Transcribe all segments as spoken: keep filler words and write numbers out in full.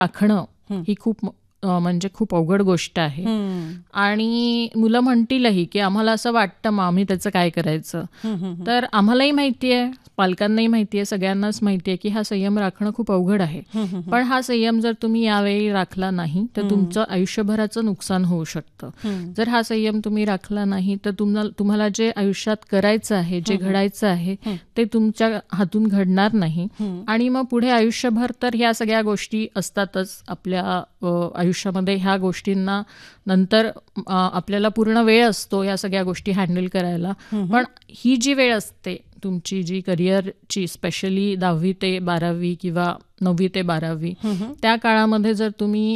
राखणं ही खूप अ, म्हणजे खूप अवघड गोष्ट आहे. आणि मुलं म्हणतीलही की आम्हाला असं वाटतं, मग आम्ही त्याचं काय करायचं. तर आम्हालाही माहिती आहे, पालकांनाही माहिती आहे, सगळ्यांनाच माहिती आहे की हा संयम राखणं खूप अवघड आहे. पण हा संयम जर तुम्ही यावेळी राखला नाही तर तुमचं आयुष्यभराचं नुकसान होऊ शकतं. जर हा संयम तुम्ही राखला नाही तर तुम्हाला तुम्हाला जे आयुष्यात करायचं आहे, जे घडायचं आहे ते तुमच्या हातून घडणार नाही. आणि मग पुढे आयुष्यभर तर ह्या सगळ्या गोष्टी असतातच आपल्या आयुष्यामध्ये. ह्या गोष्टींना नंतर आपल्याला पूर्ण वेळ असतो या सगळ्या गोष्टी हँडल करायला. पण ही जी वेळ असते तुमची, जी करिअरची, स्पेशली दहावी ते बारावी किंवा नववी ते बारावी, त्या काळामध्ये जर तुम्ही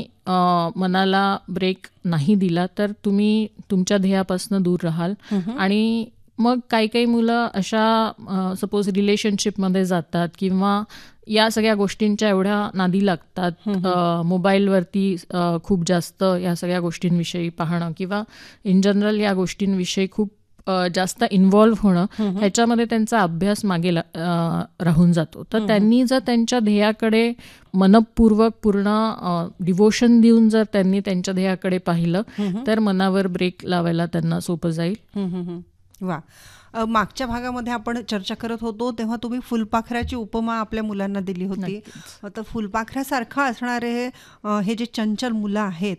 मनाला ब्रेक नाही दिला तर तुम्ही तुमच्या ध्येयापासून दूर राहाल. आणि मग काही काही मुलं अशा सपोज रिलेशनशिपमध्ये जातात किंवा या सगळ्या गोष्टींच्या एवढ्या नादी लागतात, मोबाईलवरती खूप जास्त या सगळ्या गोष्टींविषयी पाहणं किंवा इन जनरल या गोष्टींविषयी खूप जास्त इन्व्हॉल्व्ह होणं, ह्याच्यामध्ये त्यांचा अभ्यास मागे राहून जातो. तर त्यांनी जर त्यांच्या ध्येयाकडे मनपूर्वक पूर्ण डिवोशन देऊन जर त्यांनी त्यांच्या ध्येयाकडे पाहिलं तर मनावर ब्रेक लावायला त्यांना सोपं जाईल. वा. मागच्या भागामध्ये आपण चर्चा करत होतो तेव्हा तुम्ही फुलपाखराची उपमा आपल्या मुलांना दिली होती. तर फुलपाखरासारखं असणारे हे जे चंचल मुलं आहेत,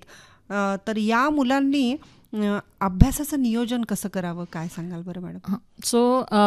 तर या मुलांनी अभ्यासाचं नियोजन कसं करावं, काय सांगाल बरं मॅडम? सो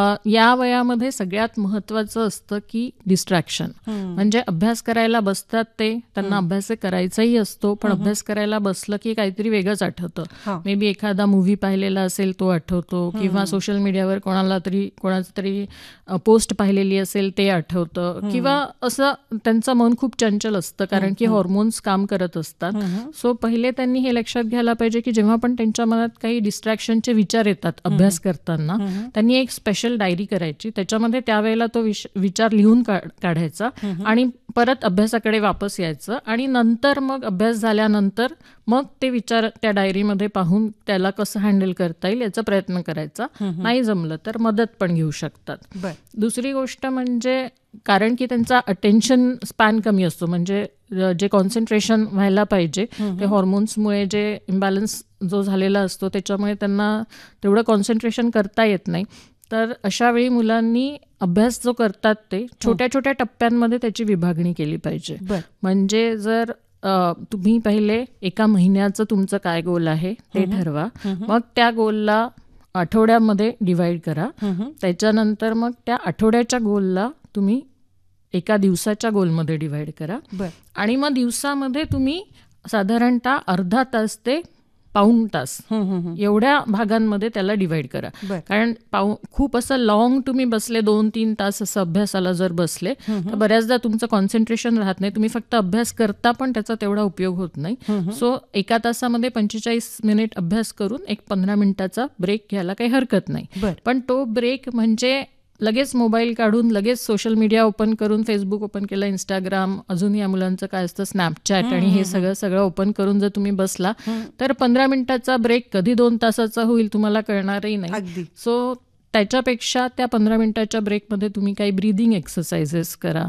या वयामध्ये सगळ्यात महत्त्वाचं असतं की डिस्ट्रॅक्शन. म्हणजे अभ्यास करायला बसतात ते, त्यांना अभ्यास करायचाही असतो, पण अभ्यास करायला बसलं की काहीतरी वेगळंच आठवतं. मे बी एखादा मूव्ही पाहिलेला असेल तो आठवतो, किंवा सोशल मीडियावर कोणाला तरी कोणाचं तरी पोस्ट पाहिलेली असेल ते आठवतं, किंवा असं त्यांचं मन खूप चंचल असतं कारण की हॉर्मोन्स काम करत असतात. सो पहिले त्यांनी हे लक्षात घ्यायला पाहिजे की जेव्हा पण त्यांच्या मनात काही डिस्ट्रॅक्शनचे विचार येतात अभ्यास करताना, त्यांनी एक स्पेशल डायरी करायची, त्याच्यामध्ये त्यावेळेला तो विचार लिहून काढायचा आणि परत अभ्यासाकडे वापस यायचं. आणि नंतर मग अभ्यास झाल्यानंतर मग ते विचार त्या डायरीमध्ये पाहून त्याला कसं हँडल करता येईल याचा प्रयत्न करायचा. नाही जमलं तर मदत पण घेऊ शकतात. दुसरी गोष्ट म्हणजे कारण की त्यांचा अटेन्शन स्पॅन कमी असतो, म्हणजे जे कॉन्सन्ट्रेशन व्हायला पाहिजे ते हॉर्मोन्समुळे जे इम्बॅलन्स जो झालेला असतो त्याच्यामुळे त्यांना तेवढं कॉन्सन्ट्रेशन करता येत नाही. तर अशा वेळी मुलांनी अभ्यास जो करतात ते छोट्या छोट्या टप्प्यांमध्ये त्याची विभागणी केली पाहिजे. म्हणजे जर तुम्ही पहिले एका महिन्याचं तुमचं काय गोल आहे ते ठरवा, मग त्या गोलला आठवड्यामध्ये डिवाइड करा, त्याच्यानंतर मग त्या आठवड्याच्या गोलला तुम्ही एका दिवसाच्या गोलमध्ये डिवाइड करा. आणि मग दिवसामध्ये तुम्ही साधारणतः अर्धा तास ते पाऊण तास एवढ्या भागांमध्ये त्याला डिवाइड करा. कारण पाऊ खूप असं लॉंग तुम्ही बसले, दोन तीन तास असं अभ्यासाला जर बसले तर बऱ्याचदा तुमचं कॉन्सन्ट्रेशन राहत नाही, तुम्ही फक्त अभ्यास करता पण त्याचा तेवढा उपयोग होत नाही. सो एका तासामध्ये पंचेचाळीस मिनिट अभ्यास करून एक पंधरा मिनिटाचा ब्रेक घ्यायला काही हरकत नाही. पण तो ब्रेक म्हणजे लगेच मोबाईल काढून लगेच सोशल मीडिया ओपन करून, फेसबुक ओपन केलं, इंस्टाग्राम, अजून या मुलांचं काय असतं स्नॅपचॅट आणि हे सगळं सगळं ओपन करून जर तुम्ही बसला तर पंधरा मिनिटाचा ब्रेक कधी दोन तासाचा होईल तुम्हाला कळणारही नाही. सो त्याच्यापेक्षा त्या पंधरा मिनिटाच्या ब्रेकमध्ये तुम्ही काही ब्रीदिंग एक्सरसाइजेस करा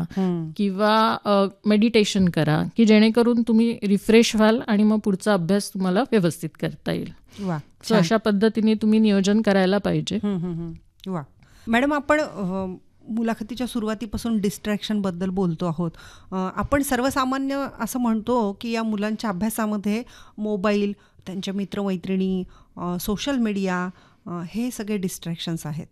किंवा मेडिटेशन करा की जेणेकरून तुम्ही रिफ्रेश व्हाल आणि मग पुढचा अभ्यास तुम्हाला व्यवस्थित करता येईल. सो अशा पद्धतीने तुम्ही नियोजन करायला पाहिजे. वा. मॅडम, आपण मुलाखतीच्या सुरुवातीपासून डिस्ट्रॅक्शनबद्दल बोलतो आहोत. आपण सर्वसामान्य असं म्हणतो की या मुलांच्या अभ्यासामध्ये मोबाईल, त्यांच्या मित्रमैत्रिणी, सोशल मीडिया हे सगळे डिस्ट्रॅक्शन्स आहेत.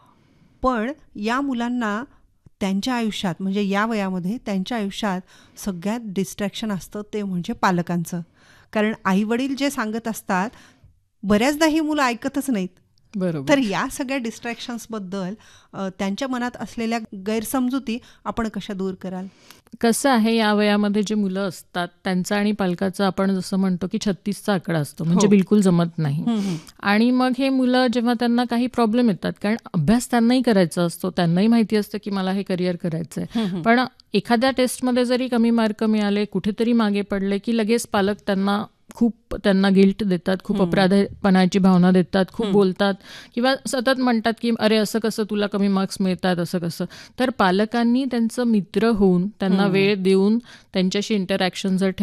पण या मुलांना त्यांच्या आयुष्यात, म्हणजे या वयामध्ये त्यांच्या आयुष्यात सगळ्यात डिस्ट्रॅक्शन असतं ते म्हणजे पालकांचं. कारण आईवडील जे सांगत असतात बऱ्याचदा ही मुलं ऐकतच नाहीत. बरोबर. तर या सगळ्या डिस्ट्रॅक्शन्सबद्दल त्यांच्या मनात असलेल्या गैरसमजुती आपण कशा दूर कराल? कसं आहे, या वयामध्ये जे मुलं असतात त्यांचा आणि पालकाचा आपण जसं म्हणतो की छत्तीसचा आकडा असतो, म्हणजे बिलकुल जमत नाही. आणि मग हे मुलं जेव्हा त्यांना काही प्रॉब्लेम येतात, कारण अभ्यास त्यांनाही करायचा असतो, त्यांनाही माहिती असतं की मला हे करिअर करायचं आहे, पण एखाद्या टेस्टमध्ये जरी कमी मार्क मिळाले, कुठेतरी मागे पडले की लगेच पालक त्यांना खूप त्यांना गिल्ट देतात, खूप अपराधपणाची भावना देतात, खूप बोलतात किंवा सतत म्हणतात की अरे असं कसं तुला कमी मार्क्स मिळतात, असं कसं. तर पालकांनी त्यांचं मित्र होऊन त्यांना वेळ देऊन त्यांच्याशी इंटरॅक्शन जर